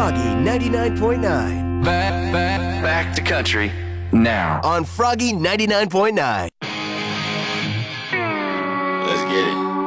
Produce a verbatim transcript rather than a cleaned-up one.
Froggy ninety-nine point nine. Back, back, back to country now On Froggy ninety-nine point nine. Let's get it.